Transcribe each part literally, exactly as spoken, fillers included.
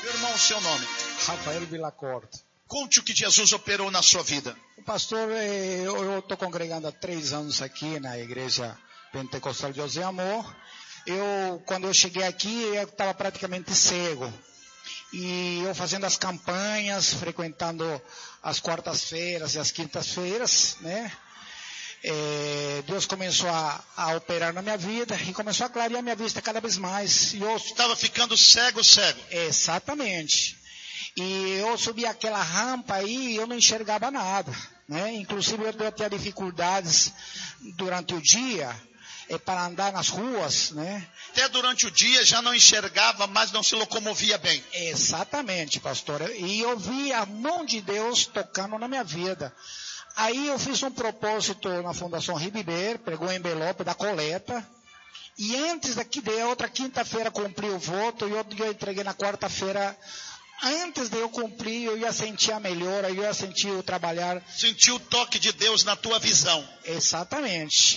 Meu irmão, o seu nome? Rafael Villacorte. Conte o que Jesus operou na sua vida. Pastor, eu estou congregando há três anos aqui na Igreja Pentecostal de Deus e Amor. Eu, quando eu cheguei aqui, eu estava praticamente cego. E eu fazendo as campanhas, frequentando as quartas-feiras e as quintas-feiras, né? É, Deus começou a, a operar na minha vida e começou a clarear minha vista cada vez mais. E eu estava ficando cego, cego. Exatamente. E eu subi aquela rampa aí e eu não enxergava nada, né? Inclusive eu tinha dificuldades durante o dia é, para andar nas ruas, né? Até durante o dia já não enxergava, mas não se locomovia bem. Exatamente, pastor. E eu vi a mão de Deus tocando na minha vida. Aí eu fiz um propósito na Fundação Ribiber, pegou o envelope da coleta. E antes daqui de outra quinta-feira cumpri o voto e eu, eu entreguei na quarta-feira. Antes de eu cumprir, eu ia sentir a melhora, eu ia sentir o trabalhar. Sentir o toque de Deus na tua visão. Exatamente.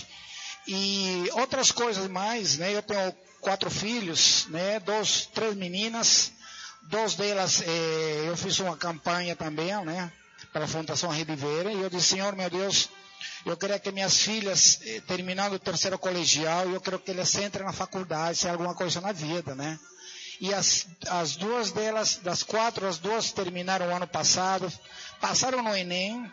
E outras coisas mais, né? Eu tenho quatro filhos, né? Dois, três meninas. Duas delas, eh, eu fiz uma campanha também, né? Pela Fundação Ribeira. E eu disse, Senhor, meu Deus, eu queria que minhas filhas, eh, terminando o terceiro colegial, eu quero que elas entrem na faculdade, se alguma coisa na vida, né? E as, as duas delas, das quatro, as duas terminaram o ano passado, passaram no Enem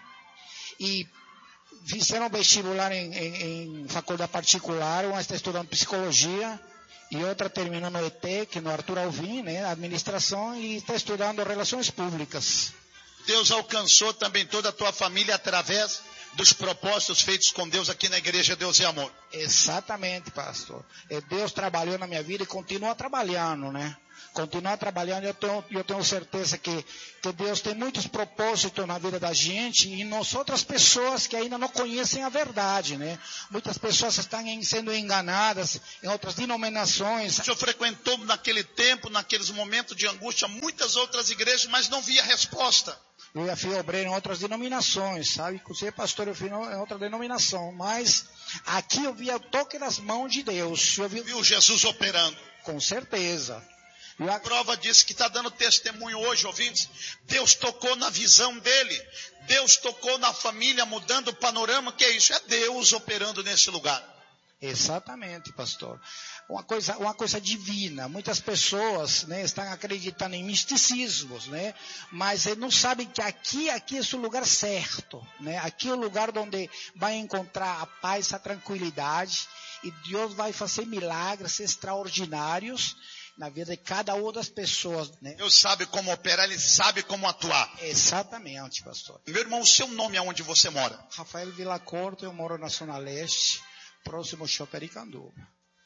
e fizeram vestibular em, em, em faculdade particular. Uma está estudando psicologia e outra terminou no E T E C, no Arthur Alvim, né, administração, e está estudando relações públicas. Deus alcançou também toda a tua família através dos propósitos feitos com Deus aqui na Igreja Deus e Amor. Exatamente, pastor. Deus trabalhou na minha vida e continua trabalhando, né? Continua trabalhando. Eu tenho, eu tenho certeza que, que Deus tem muitos propósitos na vida da gente e nós outras pessoas que ainda não conhecem a verdade, né? Muitas pessoas estão sendo enganadas em outras denominações. O senhor frequentou naquele tempo, naqueles momentos de angústia, muitas outras igrejas, mas não via resposta. Eu já fui obreiro em outras denominações, sabe? Inclusive pastor eu fui em outra denominação. Mas aqui eu via o toque das mãos de Deus. Eu vi... Viu Jesus operando? Com certeza. Eu... A prova disso que está dando testemunho hoje, ouvintes. Deus tocou na visão dele. Deus tocou na família, mudando o panorama. Que é isso? É Deus operando nesse lugar. Exatamente, pastor. Uma coisa, uma coisa divina. Muitas pessoas, né, estão acreditando em misticismos, né, mas não sabem que aqui, aqui é o lugar certo, né? Aqui é o lugar onde vai encontrar a paz, a tranquilidade, e Deus vai fazer milagres extraordinários na vida de cada uma das pessoas, né? Deus sabe como operar, Ele sabe como atuar. Exatamente, pastor. Meu irmão, o seu nome é onde você mora? Rafael Villacorte, eu moro na Zona Leste, próximo ao Shopping Aricanduva.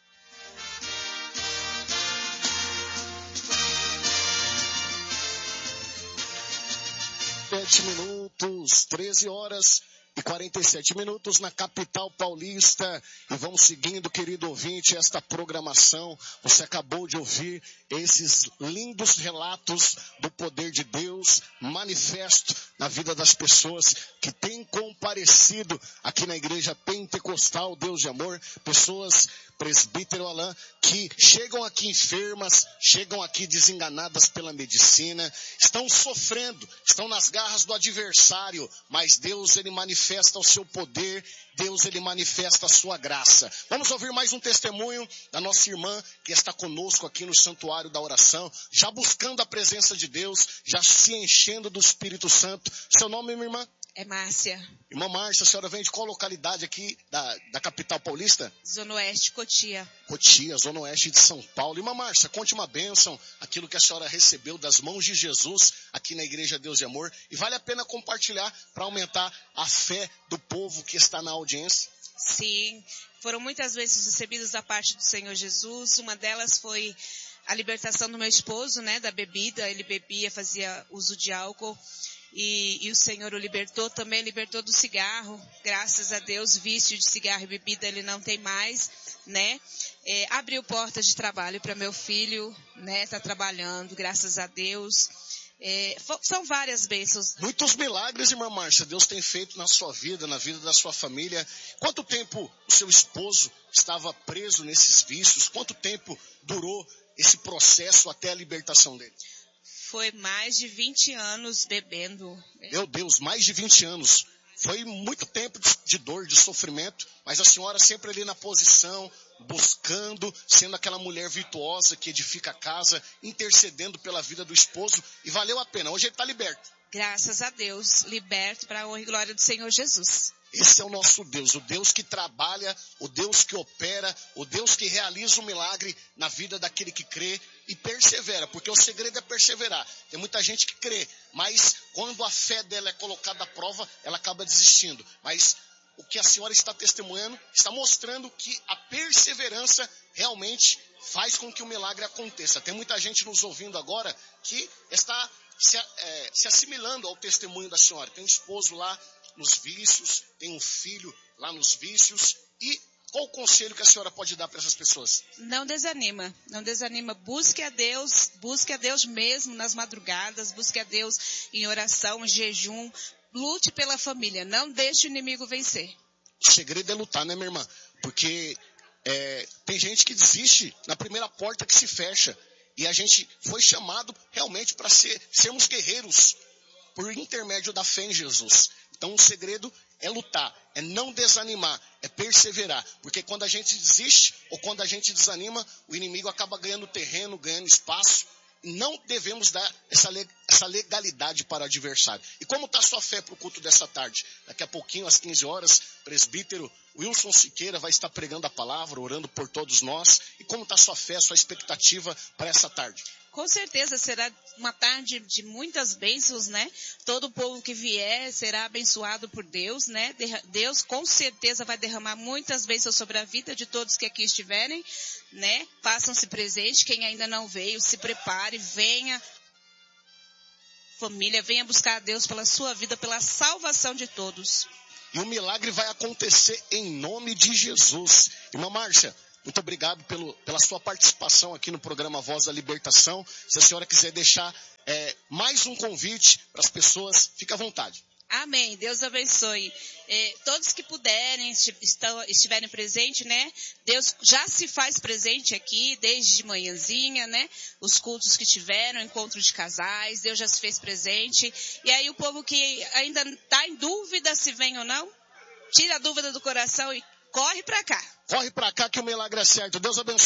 Sete minutos, treze horas e quarenta e sete minutos na capital paulista. E vamos seguindo, querido ouvinte, esta programação. Você acabou de ouvir esses lindos relatos do poder de Deus manifesto na vida das pessoas que têm comparecido aqui na Igreja Pentecostal Deus de Amor. Pessoas, presbítero Alain, que chegam aqui enfermas, chegam aqui desenganadas pela medicina, estão sofrendo, estão nas garras do adversário, mas Deus, Ele manifesta o seu poder, Deus, Ele manifesta a sua graça. Vamos ouvir mais um testemunho da nossa irmã que está conosco aqui no Santuário da Oração, já buscando a presença de Deus, já se enchendo do Espírito Santo. Seu nome, minha irmã? É Márcia. Irmã Márcia, a senhora vem de qual localidade aqui da, da capital paulista? Zona Oeste, Cotia. Cotia, Zona Oeste de São Paulo. Irmã Márcia, conte uma bênção, aquilo que a senhora recebeu das mãos de Jesus aqui na Igreja Deus de Amor. E vale a pena compartilhar para aumentar a fé do povo que está na audiência. Sim, foram muitas vezes recebidas da parte do Senhor Jesus. Uma delas foi a libertação do meu esposo, né, da bebida. Ele bebia, fazia uso de álcool. E, e o Senhor o libertou, também libertou do cigarro, graças a Deus, vício de cigarro e bebida ele não tem mais, né? É, abriu portas de trabalho para meu filho, né? Tá trabalhando, graças a Deus. É, são várias bênçãos. Muitos milagres, irmã Márcia, Deus tem feito na sua vida, na vida da sua família. Quanto tempo o seu esposo estava preso nesses vícios? Quanto tempo durou esse processo até a libertação dele? Foi mais de vinte anos bebendo. Meu Deus, mais de vinte anos. Foi muito tempo de, de dor, de sofrimento, mas a senhora sempre ali na posição, buscando, sendo aquela mulher virtuosa que edifica a casa, intercedendo pela vida do esposo, e valeu a pena. Hoje ele está liberto. Graças a Deus, liberto para a honra e glória do Senhor Jesus. Esse é o nosso Deus, o Deus que trabalha, o Deus que opera, o Deus que realiza o milagre na vida daquele que crê e persevera, porque o segredo é perseverar. Tem muita gente que crê, mas quando a fé dela é colocada à prova, ela acaba desistindo. Mas o que a senhora está testemunhando, está mostrando que a perseverança realmente faz com que o milagre aconteça. Tem muita gente nos ouvindo agora que está se, é, se assimilando ao testemunho da senhora. Tem um esposo lá nos vícios, tem um filho lá nos vícios. E qual o conselho que a senhora pode dar para essas pessoas? Não desanima, não desanima. Busque a Deus, busque a Deus mesmo nas madrugadas, busque a Deus em oração, em jejum. Lute pela família, não deixe o inimigo vencer. O segredo é lutar, né, minha irmã? Porque é, tem gente que desiste na primeira porta que se fecha. E a gente foi chamado realmente para ser, sermos guerreiros por intermédio da fé em Jesus. Então o segredo é lutar, é não desanimar, é perseverar. Porque quando a gente desiste ou quando a gente desanima, o inimigo acaba ganhando terreno, ganhando espaço. Não devemos dar essa, essa legalidade para o adversário. E como está a sua fé para o culto dessa tarde? Daqui a pouquinho, às quinze horas, presbítero Wilson Siqueira vai estar pregando a palavra, orando por todos nós. E como está a sua fé, a sua expectativa para essa tarde? Com certeza será uma tarde de muitas bênçãos, né? Todo o povo que vier será abençoado por Deus, né? Deus com certeza vai derramar muitas bênçãos sobre a vida de todos que aqui estiverem, né? Façam-se presente, quem ainda não veio, se prepare, venha. Família, venha buscar a Deus pela sua vida, pela salvação de todos. E o milagre vai acontecer em nome de Jesus. Irmã Márcia, muito obrigado pelo, pela sua participação aqui no programa Voz da Libertação. Se a senhora quiser deixar é, mais um convite para as pessoas, fique à vontade. Amém. Deus abençoe. É, todos que puderem, estiverem presentes, né? Deus já se faz presente aqui, desde de manhãzinha, né? Os cultos que tiveram, encontro de casais, Deus já se fez presente. E aí o povo que ainda está em dúvida se vem ou não, tira a dúvida do coração e corre para cá. Corre para cá que o milagre é certo. Deus abençoe.